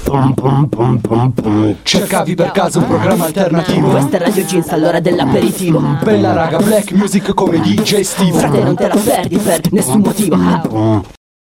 Cercavi per caso un programma alternativo? Questa è Radio Jeans, all'ora dell'aperitivo. Bella raga, black music come DJ Steve. Frate, non te la perdi per nessun motivo.